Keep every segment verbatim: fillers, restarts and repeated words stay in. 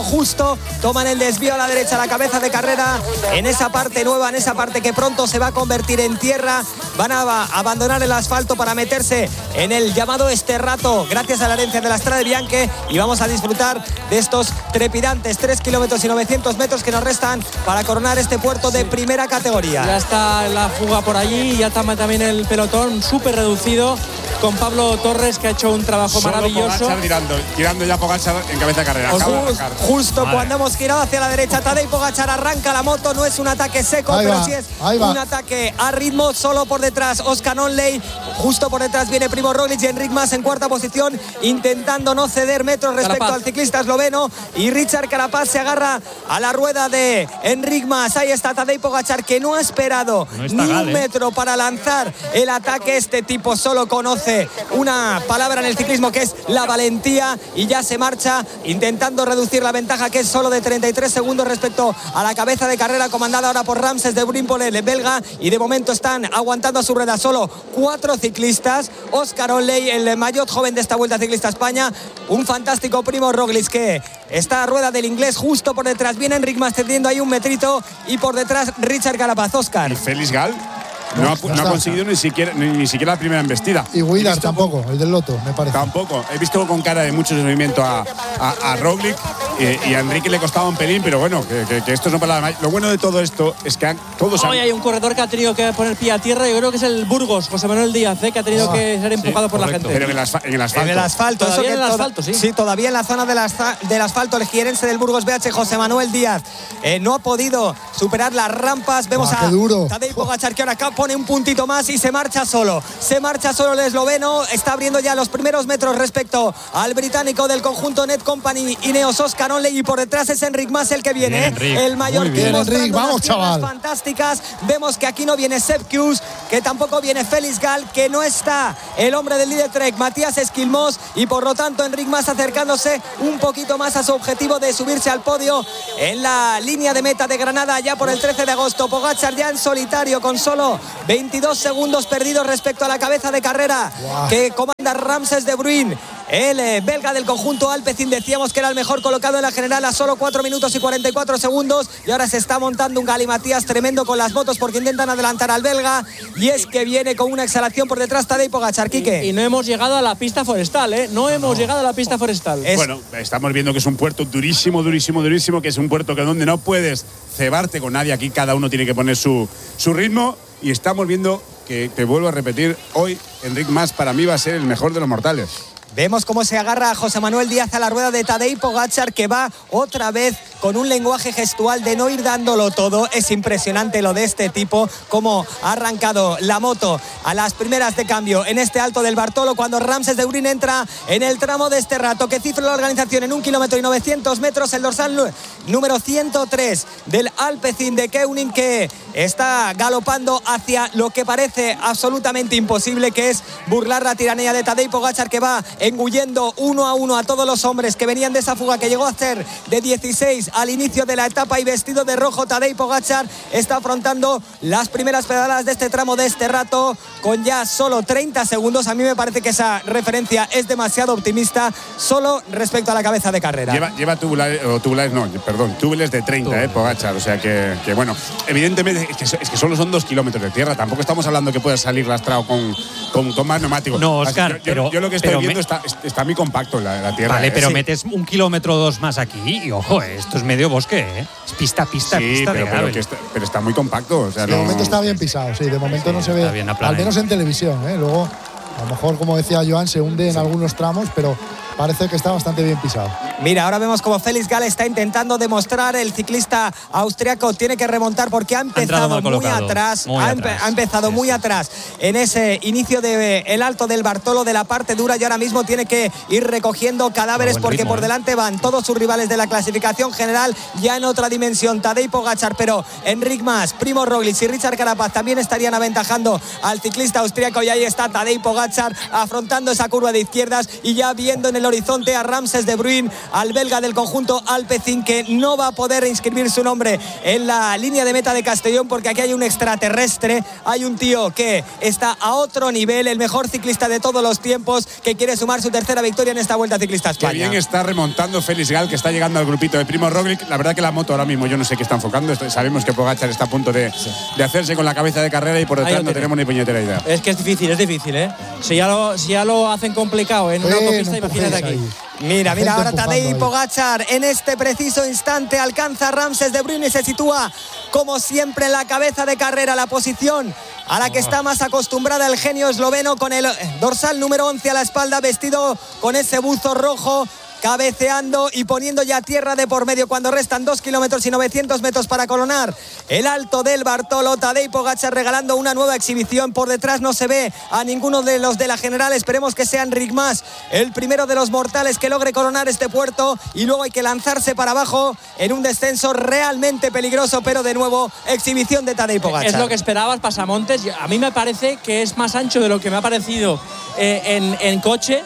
justo, toman el desvío a la derecha, la cabeza de carrera en esa parte nueva, en esa parte que pronto se va a convertir en tierra. Van a abandonar el asfalto para meterse en el llamado Esterrato, gracias a la herencia de la Strade Bianche, y vamos a disfrutar de estos trepidantes tres kilómetros y novecientos metros que nos restan para coronar este puerto de primera categoría. Ya está la fuga por allí, ya está también el pelotón súper reducido, con Pablo Torres, que ha hecho un trabajo Solo maravilloso. Pogačar tirando, tirando ya Pogačar en cabeza de carrera. Just, de justo vale. Cuando hemos girado hacia la derecha, Tadej Pogačar arranca la moto. No es un ataque seco, ahí pero va, sí es un ataque a ritmo. Solo por detrás Oscar Onley, justo por detrás viene Primo Roglic y Enric Mas en cuarta posición, intentando no ceder metros respecto Carapaz. al ciclista esloveno. Y Richard Carapaz se agarra a la rueda de Enric Mas. Ahí está Tadej Pogačar, que no ha esperado no está ni gal, un ¿eh? metro para lanzar el ataque. Este tipo solo conoce una palabra en el ciclismo, que es la valentía, y ya se marcha intentando reducir la ventaja, que es solo de treinta y tres segundos respecto a la cabeza de carrera, comandada ahora por Ramses de Brimpole, el belga, y de momento están aguantando a su rueda solo cuatro ciclistas. Oscar Onley, el maillot joven de esta Vuelta Ciclista a España, un fantástico Primo Roglic, que está a rueda del inglés. Justo por detrás viene Enric Mas tendiendo ahí un metrito, y por detrás Richard Carapaz. Oscar. Y Félix Gal no, ha, no ha conseguido ni siquiera, ni, ni siquiera la primera embestida. Y Willard tampoco, el del Loto, me parece. Tampoco. He visto con cara de mucho movimiento a, a, a Roglic, y, y a Enrique le costaba un pelín, pero bueno, que, que, que esto no para nada. Lo bueno de todo esto es que han, todos Hoy han… hay un corredor que ha tenido que poner pie a tierra. Yo creo que es el Burgos, José Manuel Díaz, ¿eh? que ha tenido Ah, que ser empujado sí, por correcto. la gente. Pero en el, asfa, en el asfalto. En el asfalto, Todavía eso en que el toda- asfalto, sí. Sí, todavía en la zona del, asfa- del asfalto. El jienense del Burgos B H, José Manuel Díaz, eh, no ha podido superar las rampas. Vemos Buah, a qué duro. Tadej Pogačar, que ahora acá pone un puntito más y se marcha solo. Se marcha solo el esloveno. Está abriendo ya los primeros metros respecto al británico del conjunto Net Company, Ineos, Oscar Onley, y por detrás es Enric Mas el que viene. Bien, Enric. El mayor Muy bien, Enric. Vamos, chaval. Fantásticas. Vemos que aquí no viene Sepp Kuss, que tampoco viene Félix Gal, que no está el hombre del líder Trek, Matías Esquilmós, y por lo tanto Enric Mas acercándose un poquito más a su objetivo de subirse al podio en la línea de meta de Granada ya por el trece de agosto. Pogačar ya en solitario con solo veintidós segundos perdidos respecto a la cabeza de carrera Wow. que comanda Ramses de Bruin, el eh, belga del conjunto Alpecin. Decíamos que era el mejor colocado en la general a solo cuatro minutos y cuarenta y cuatro segundos, y ahora se está montando un galimatías tremendo con las motos porque intentan adelantar al belga, y es que viene con una exhalación por detrás Tadej Pogačar. Quique. Y, y no hemos llegado a la pista forestal, ¿eh? No, no hemos llegado a la pista forestal. Es- Bueno, estamos viendo que es un puerto durísimo, durísimo, durísimo, que es un puerto que donde no puedes cebarte con nadie. Aquí cada uno tiene que poner su, su ritmo, y estamos viendo que, te vuelvo a repetir, hoy Enric Mas para mí va a ser el mejor de los mortales. Vemos cómo se agarra José Manuel Díaz a la rueda de Tadej Pogačar, que va otra vez con un lenguaje gestual de no ir dándolo todo. Es impresionante lo de este tipo, cómo ha arrancado la moto a las primeras de cambio en este alto del Bartolo, cuando Ramses de Bruin entra en el tramo de este rato, que cifra la organización en un kilómetro y novecientos metros, el dorsal número ciento tres del Alpecin de Keuning, que está galopando hacia lo que parece absolutamente imposible, que es burlar la tiranía de Tadej Pogačar, que va engullendo uno a uno a todos los hombres que venían de esa fuga que llegó a ser de dieciséis al inicio de la etapa, y vestido de rojo Tadej Pogačar está afrontando las primeras pedaladas de este tramo de este rato con ya solo treinta segundos. A mí me parece que esa referencia es demasiado optimista, solo respecto a la cabeza de carrera. Lleva, lleva tubulares, o tubulares, no, perdón, túbeles de treinta, eh, Pogačar. O sea que, que bueno, evidentemente es que, es que solo son dos kilómetros de tierra. Tampoco estamos hablando que puedas salir lastrado con, con, con más neumáticos. No, Oscar, yo, yo, pero- yo lo que estoy pero viendo me- está, está muy compacto la, la tierra. Vale, eh. pero Sí. metes un kilómetro o dos más aquí y ojo, eh, esto es medio bosque, ¿eh? Es pista, pista, Sí, pista pero, de pero, gravel. que está, pero está muy compacto. O sea, De no, momento está bien pisado, sí, de momento Sí, no se ve, está bien aplanado. al menos en televisión, ¿eh? Luego, a lo mejor, como decía Joan, se hunde en algunos tramos, pero parece que está bastante bien pisado. Mira, ahora vemos como Félix Gal está intentando demostrar. El ciclista austriaco tiene que remontar porque ha empezado mal muy colocado, atrás, muy ha, atrás. empe- ha empezado Sí, muy sí. atrás en ese inicio del el alto del Bartolo, de la parte dura, y ahora mismo tiene que ir recogiendo cadáveres Buen porque ritmo, por ¿eh? delante van todos sus rivales de la clasificación general ya en otra dimensión. Tadej Pogačar, pero Enric Mas, Primo Roglic y Richard Carapaz también estarían aventajando al ciclista austriaco, y ahí está Tadej Pogačar afrontando esa curva de izquierdas y ya viendo en el horizonte a Ramses de Bruin, al belga del conjunto Alpecin, que no va a poder inscribir su nombre en la línea de meta de Castellón porque aquí hay un extraterrestre, hay un tío que está a otro nivel, el mejor ciclista de todos los tiempos, que quiere sumar su tercera victoria en esta Vuelta Ciclista a España. Qué bien está remontando Félix Gal, que está llegando al grupito de Primo Roglic. La verdad que la moto ahora mismo yo no sé qué está enfocando. Sabemos que Pogačar está a punto de, sí. de hacerse con la cabeza de carrera y por detrás no tenemos ni puñetera idea. Es que es difícil, es difícil, ¿eh? Si ya lo, si ya lo hacen complicado en una eh, autopista, no imagínate aquí. Ahí. Mira, mira ahora Tadej Pogačar en este preciso instante alcanza a Ramses de Bruyne y se sitúa como siempre en la cabeza de carrera, la posición a la que está más acostumbrada el genio esloveno, con el dorsal número once a la espalda, vestido con ese buzo rojo, cabeceando y poniendo ya tierra de por medio cuando restan dos kilómetros y novecientos metros para coronar el Alto del Bartolo. Tadej Pogačar regalando una nueva exhibición. Por detrás no se ve a ninguno de los de la general. Esperemos que sea Enric Mas el primero de los mortales que logre coronar este puerto, y luego hay que lanzarse para abajo en un descenso realmente peligroso, pero de nuevo exhibición de Tadej Pogačar. Es lo que esperabas, Pasamontes. A mí me parece que es más ancho de lo que me ha parecido eh, en, en coche.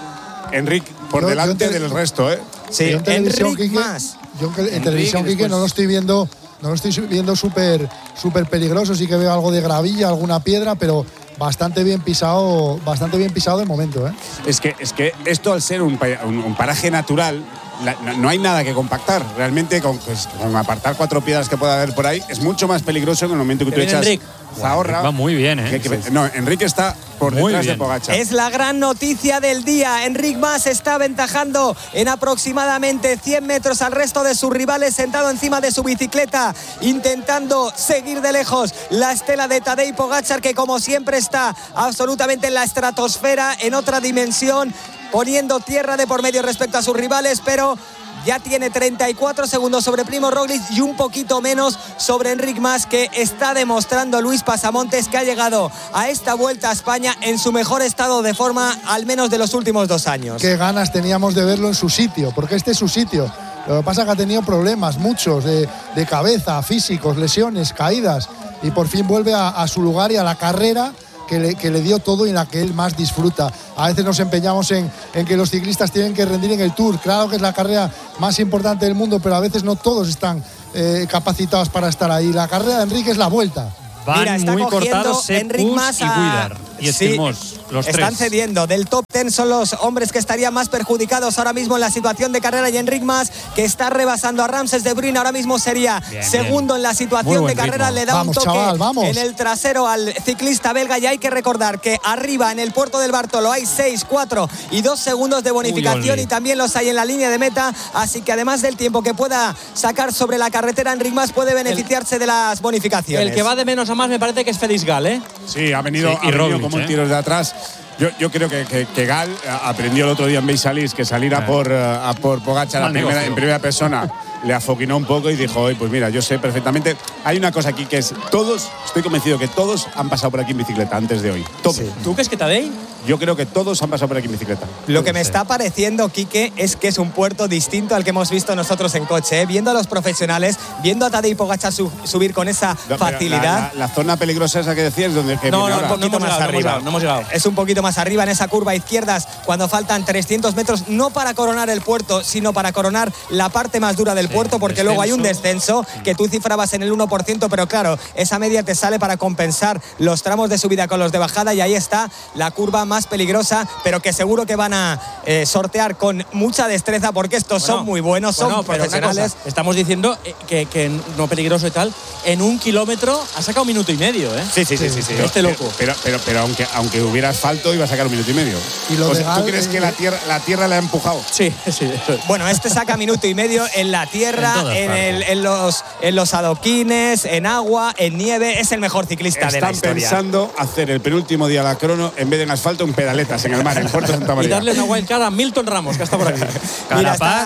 Enric por yo, delante yo te, del resto, ¿eh? Sí, yo en televisión, Enric Quique, Mas. Yo en Enrique, televisión, Quique, no lo estoy viendo, no lo estoy viendo súper súper peligroso. Sí que veo algo de gravilla, alguna piedra, pero bastante bien pisado, bastante bien pisado de momento, ¿eh? Es que, es que esto, al ser un, un, un paraje natural, la, no, no hay nada que compactar. Realmente, con, pues, con apartar cuatro piedras que pueda haber por ahí, es mucho más peligroso en el momento que tú echas Enric. Zahorra. Va muy bien, ¿eh? Que, que, sí. No, Enrique está por muy detrás bien. de Pogačar. Es la gran noticia del día. Enric Mas está aventajando en aproximadamente cien metros al resto de sus rivales, sentado encima de su bicicleta, intentando seguir de lejos la estela de Tadej Pogačar, que como siempre está absolutamente en la estratosfera, en otra dimensión, poniendo tierra de por medio respecto a sus rivales, pero ya tiene treinta y cuatro segundos sobre Primo Roglic y un poquito menos sobre Enric Mas, que está demostrando Luis Pasamontes que ha llegado a esta Vuelta a España en su mejor estado de forma, al menos de los últimos dos años. Qué ganas teníamos de verlo en su sitio, porque este es su sitio. Lo que pasa es que ha tenido problemas, muchos, de, de cabeza, físicos, lesiones, caídas, y por fin vuelve a, a su lugar y a la carrera que le, que le dio todo y en la que él más disfruta. A veces nos empeñamos en, en que los ciclistas tienen que rendir en el Tour. Claro que es la carrera más importante del mundo, pero a veces no todos están eh, capacitados para estar ahí. La carrera de Enrique es la Vuelta. Van Mira, está muy cogiendo cortados Enric Sepp Mas y Guidar y Esquimós, sí, los están tres. cediendo. Del top ten son los hombres que estarían más perjudicados ahora mismo en la situación de carrera, y Enric Mas, que está rebasando a Ramses de Bruyne, ahora mismo sería bien, segundo bien. en la situación de carrera. Ritmo. Le da Vamos, un toque chaval, vamos. en el trasero al ciclista belga, y hay que recordar que arriba en el puerto del Bartolo hay seis, cuatro y dos segundos de bonificación. Uy, y también los hay en la línea de meta, así que además del tiempo que pueda sacar sobre la carretera, Enric Mas puede beneficiarse el, de las bonificaciones. El que va de menos a más me parece que es Félix Gal, ¿eh? Sí, ha venido, sí, ha venido Roglic, como un ¿eh? tiro de atrás. Yo, yo creo que, que, que Gal aprendió el otro día en Beisalis que salir a por, a por Pogačar en primera, en primera persona le afoquinó un poco y dijo, oye, pues mira, yo sé perfectamente. Hay una cosa aquí que es, todos, estoy convencido que todos han pasado por aquí en bicicleta antes de hoy. Todos. Sí. ¿Tú crees que Tadej? Yo creo que todos han pasado por aquí en bicicleta. Lo que me está pareciendo, Quique, es que es un puerto distinto al que hemos visto nosotros en coche, ¿eh? Viendo a los profesionales, viendo a Tadej Pogačar su, subir con esa No, facilidad. La, la, la zona peligrosa esa que decías, donde que No, viene no, ahora. un poquito más más arriba. arriba. No hemos llegado. Es un poquito más arriba en esa curva izquierdas, cuando faltan trescientos metros, no para coronar el puerto, sino para coronar la parte más dura del Sí, puerto, porque descenso. luego hay un descenso que tú cifrabas en el uno por ciento, pero claro, esa media te sale para compensar los tramos de subida con los de bajada, y ahí está la curva más peligrosa, pero que seguro que van a eh, sortear con mucha destreza, porque estos Bueno, son muy buenos, son bueno, pero una profesionales. cosa, estamos diciendo eh, que, que no peligroso y tal. En un kilómetro ha sacado un minuto y medio, ¿eh? Sí, sí, sí, sí, sí. Este loco. Pero, pero, pero aunque, aunque hubiera asfalto, iba a sacar un minuto y medio. Y lo O de sea, Gal, ¿tú crees eh, que la tierra, la tierra le ha empujado? Sí, sí. Eso es. Bueno, este saca minuto y medio en la tierra, En todas en, el- partes. en los, en los adoquines, en agua, en nieve. Es el mejor ciclista de la Están historia. pensando hacer el penúltimo día la crono en vez de en asfalto, en pedaletas, en el mar, en Puerto Santa Y María. darle una wildcard a Milton Ramos, que está por aquí. Mira, Carapaz, está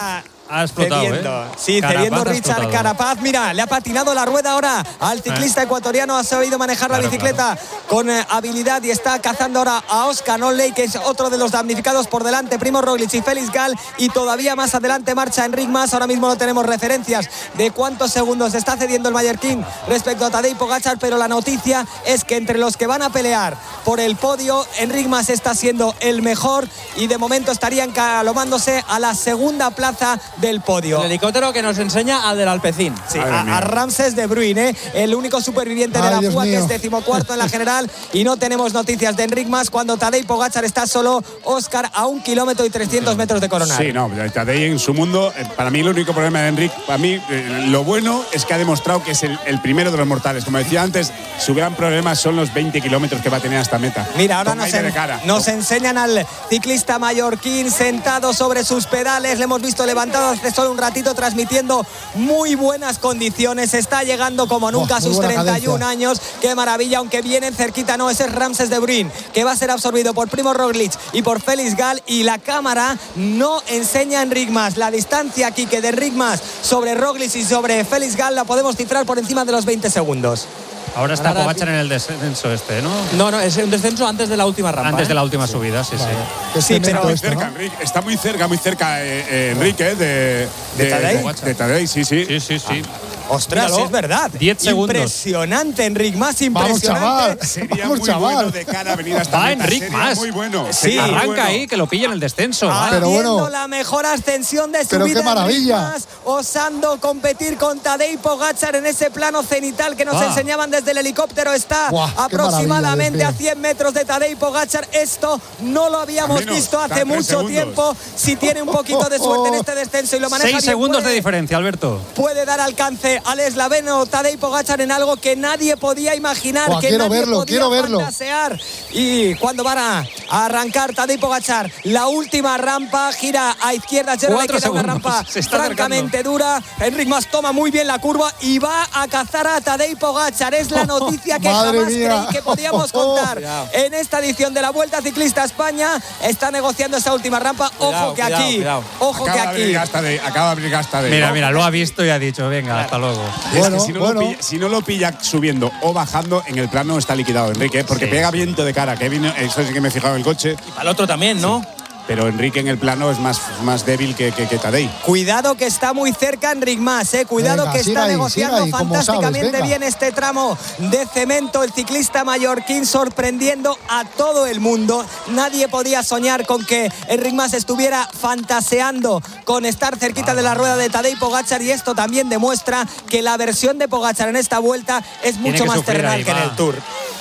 Ha explotado, cediendo. ¿eh? Sí, Carapaz cediendo ha Richard explotado. Carapaz. Mira, le ha patinado la rueda ahora al ciclista ¿Eh? ecuatoriano. Ha sabido manejar Claro, la bicicleta con eh, habilidad y está cazando ahora a Oscar Onley, que es otro de los damnificados por delante. Primo Roglic y Félix Gall. Y todavía más adelante marcha Enric Mas. Ahora mismo no tenemos referencias de cuántos segundos está cediendo el mallorquín respecto a Tadej Pogačar, pero la noticia es que entre los que van a pelear por el podio, Enric Mas está siendo el mejor y de momento estaría encalomándose a la segunda plaza del podio. El helicóptero que nos enseña al del Alpecin. Sí, a, a Ramses de Bruyne, ¿eh? El único superviviente Ay, de la Dios fuga, que mío. es decimocuarto en la general, y no tenemos noticias de Enric Mas cuando Tadej Pogačar está solo, Óscar, a un kilómetro y trescientos metros de coronar. Sí, no, Tadej en su mundo, eh, para mí el único problema de Enric, para mí eh, lo bueno es que ha demostrado que es el, el primero de los mortales. Como decía antes, su gran problema son los veinte kilómetros que va a tener hasta meta. Mira, ahora Con nos, aire en- de cara. nos enseñan al ciclista mallorquín sentado sobre sus pedales. Le hemos visto levantado hace solo un ratito, transmitiendo muy buenas condiciones. Está llegando como nunca Oh, a muy sus buena treinta y un cadencia. años. Qué maravilla, aunque vienen cerquita. No, ese es Ramses de Bruyne, que va a ser absorbido por Primo Roglic y por Félix Gall. Y la cámara no enseña a Enric Mas. La distancia aquí que de Enric Mas sobre Roglic y sobre Félix Gall la podemos cifrar por encima de los veinte segundos. Ahora está Ahora- Pogačar en el descenso este, ¿no? No, no, es un descenso antes de la última rampa. Antes ¿eh? de la última subida, sí, sí. Que Sí, cemento pero- Muy esto, cerca, ¿no? Enric, está muy cerca, muy cerca eh, eh, Enrique de, ¿De Tadej? de, de Tadej, sí, sí. Sí, sí, sí. Ostras, Míralo. es verdad. diez segundos. Impresionante, Enric Mas, Vamos, impresionante. chaval. Sería Vamos, muy chaval. bueno de cara a venir hasta Va meta. Enric Sería Mas. muy bueno. Sí, Sería muy Arranca bueno. ahí, que lo pille en el descenso. va. Pero Haciendo bueno. la mejor ascensión de su Pero vida, qué maravilla. Enric Mas, osando competir con Tadej Pogačar en ese plano cenital que nos Ah. enseñaban desde el helicóptero. Está Buah, qué aproximadamente maravilla, a Dios cien metros de Tadej Pogačar. Esto no lo habíamos A menos, visto está hace a tres mucho segundos. tiempo. Si tiene un poquito de suerte en este descenso y lo maneja Seis bien, segundos puede- de diferencia, Alberto. puede dar alcance al eslaveno Tadej Pogačar en algo que nadie podía imaginar, Buah, que quiero nadie verlo, podía quiero verlo. fantasear. Y cuando van a a arrancar Tadej Pogačar, la última rampa, gira a izquierda, ya no le Cuatro queda una segundos, rampa se está francamente dura. Enric Mas toma muy bien la curva y va a cazar a Tadej Pogačar. Es la noticia que Madre jamás mía. creí que podíamos contar. Cuidado. En esta edición de la Vuelta Ciclista a España está negociando esa última rampa. Ojo Cuidado, que cuidado, aquí, cuidado. ojo que Acaba de aquí. abrir hasta de, acaba de abrir hasta de. Mira, mira, lo ha visto y ha dicho, venga, hasta luego. Es Bueno, que si no, bueno. lo pilla, si no lo pilla subiendo o bajando, en el plano está liquidado Enrique, ¿eh? porque Sí, pega sí. viento de cara, que vino, eso sí que me he fijado en el coche, Al otro también, ¿no? pero Enrique en el plano es más, más débil que, que, que Tadej. Cuidado que está muy cerca Enric Mas, eh. Cuidado Venga, que siga está ahí, negociando siga ahí, como fantásticamente sabes, venga. bien este tramo de cemento. El ciclista mallorquín sorprendiendo a todo el mundo. Nadie podía soñar con que Enric Mas estuviera fantaseando con estar cerquita de la rueda de Tadej Pogačar, y esto también demuestra que la versión de Pogačar en esta vuelta es mucho que más sufrir terrenal ahí, que en va. el Tour.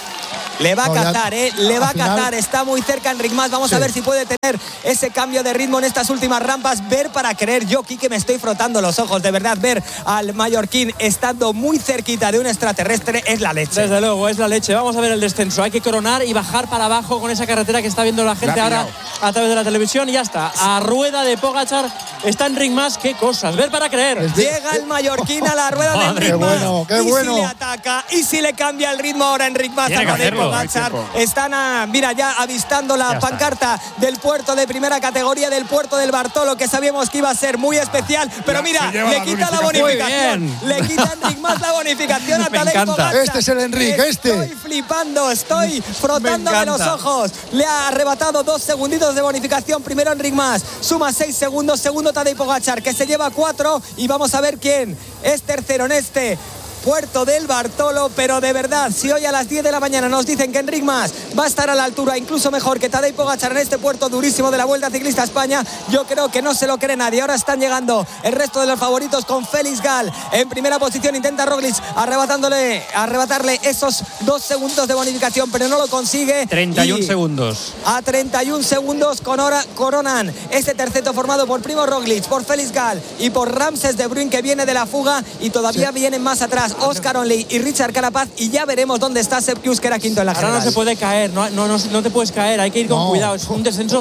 Le va a No, ya- cazar, ¿eh? Le va a al final- cazar. Está muy cerca Enric Mas. Vamos Sí. a ver si puede tener ese cambio de ritmo en estas últimas rampas. Ver para creer. Yo, Quique, me estoy frotando los ojos. De verdad, ver al mallorquín estando muy cerquita de un extraterrestre es la leche. Desde luego, es la leche. Vamos a ver el descenso. Hay que coronar y bajar para abajo con esa carretera que está viendo la gente La ha ahora pillado. a través de la televisión. Y ya está. A rueda de Pogačar está Enric Mas. Qué cosas. Ver para creer. Es de- Llega el mallorquín a la rueda de Madre, Enric qué Mas. bueno, qué y bueno. si le ataca, y si le cambia el ritmo ahora Enric Mas Tiene a que Tadej hacerlo. Pogačar. No hay tiempo. Están a, mira, ya avistando la Ya está. pancarta del puerto de primera categoría, del puerto del Bartolo, que sabíamos que iba a ser muy especial. Pero Ya, mira, se lleva le la quita la bonificación. bonificación. Muy bien. Le quita Enric Mas la bonificación a Me Tadej encanta. Pogačar. Este es el Enric, este. Estoy flipando, estoy frotándome Me los encanta. ojos. Le ha arrebatado dos segunditos de bonificación. Primero Enric Mas, suma seis segundos. Segundo Tadej Pogačar, que se lleva cuatro. Y vamos a ver quién es tercero en este puerto del Bartolo. Pero de verdad, si hoy a las diez de la mañana nos dicen que Enric Mas va a estar a la altura, incluso mejor que Tadej Pogačar en este puerto durísimo de la Vuelta Ciclista a España, yo creo que no se lo cree nadie. Ahora están llegando el resto de los favoritos con Félix Gall en primera posición. Intenta Roglic arrebatándole, arrebatarle esos dos segundos de bonificación, pero no lo consigue. treinta y uno Y segundos. a treinta y un segundos con hora, coronan este terceto formado por Primo Roglic, por Félix Gall y por Ramses de Bruyne, que viene de la fuga, y todavía vienen más atrás Oscar Onley y Richard Carapaz, y ya veremos dónde está Sepp Kuss, que era quinto en la Ahora no general. se puede caer. No, no, no, no te puedes caer. Hay que ir con No. cuidado. Es un descenso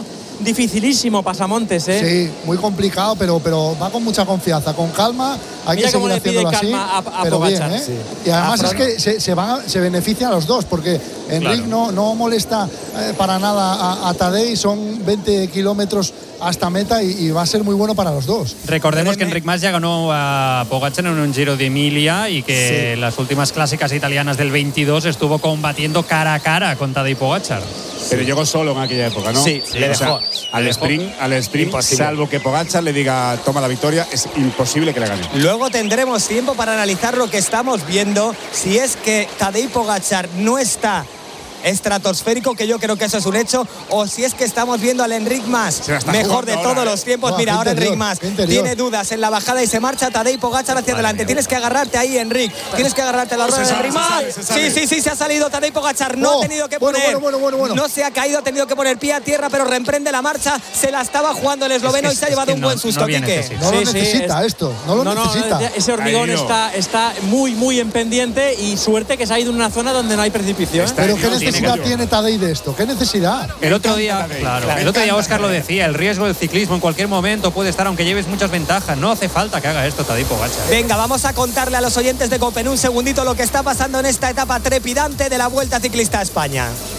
dificilísimo pasamontes, ¿eh? Sí, muy complicado, pero, pero va con mucha confianza, con calma. Hay Mira que cómo seguir le pide haciéndolo así, calma a- a pero bien, Pogačar. ¿eh? Sí. Y además A es que se, se, van, se benefician a los dos, porque Enric Claro. no, no molesta eh, para nada a, a Tadej, son veinte kilómetros hasta meta y, y va a ser muy bueno para los dos. Recordemos que Enric Mas ya ganó a Pogačar en un Giro de Emilia y que Sí. las últimas clásicas italianas del veintidós estuvo combatiendo cara a cara con Tadej Pogačar. Pero llegó solo en aquella época, ¿no? Sí, le O sea, dejó. al Le dejó. sprint, al sprint, Imposible. salvo que Pogačar le diga toma la victoria, es imposible que le gane. Luego tendremos tiempo para analizar lo que estamos viendo, si es que Tadej Pogačar no está estratosférico, que yo creo que eso es un hecho, o si es que estamos viendo al Enric Mas, Se la está mejor de jugando todos ahora, los ¿eh? tiempos. Buah, Mira, qué ahora interior, Enric Mas qué interior. tiene dudas en la bajada y se marcha Tadej Pogačar hacia adelante. Tienes que agarrarte ahí, Enric. Tienes que agarrarte a la Se rueda de sale, Enric se Mas. sale, se sale. Sí, sí, sí, se ha salido Tadej Pogačar. No Oh, ha tenido que bueno, poner. bueno, bueno, bueno, bueno. No se ha caído, ha tenido que poner pie a tierra, pero reemprende la marcha. Se la estaba jugando el esloveno Es que- y se ha es llevado que un no- buen no susto, había Quique. necesidad. No lo Sí, sí, necesita es- esto, no lo necesita. Ese hormigón Ha ido. está, está muy, muy en pendiente y suerte que se ha ido en una zona donde no hay precipicio. ¿eh? Está- Pero no ¿qué tiene necesidad gallo. tiene Tadej de esto? ¿Qué necesidad? El otro día, Tadej. claro, Claro. el otro día Me Óscar lo encanta decía, el riesgo del ciclismo en cualquier momento puede estar aunque lleves muchas ventajas. No hace falta que haga esto Tadej Pogačar. Venga, vamos a contarle a los oyentes de COPE en un segundito lo que está pasando en esta etapa trepidante de la Vuelta Ciclista a España.